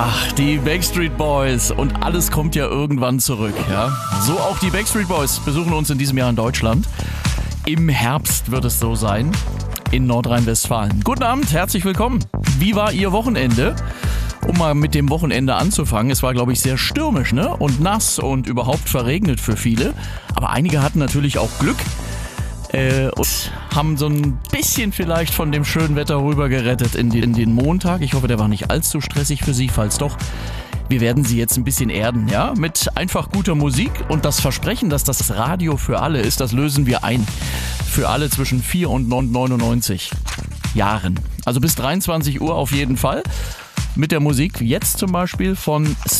Ach, die Backstreet Boys und alles kommt ja irgendwann zurück, ja. So auch die Backstreet Boys besuchen uns in diesem Jahr in Deutschland. Im Herbst wird es so sein, in Nordrhein-Westfalen. Guten Abend, herzlich willkommen. Wie war Ihr Wochenende? Um mal mit dem Wochenende anzufangen, es war, glaube ich, sehr stürmisch, ne? Und nass und überhaupt verregnet für viele. Aber einige hatten natürlich auch Glück und haben so ein bisschen vielleicht von dem schönen Wetter rüber gerettet in den Montag. Ich hoffe, der war nicht allzu stressig für Sie. Falls doch, wir werden Sie jetzt ein bisschen erden, ja? Mit einfach guter Musik und das Versprechen, dass das Radio für alle ist, das lösen wir ein. Für alle zwischen 4 und 99 Jahren. Also bis 23 Uhr auf jeden Fall. Mit der Musik jetzt zum Beispiel von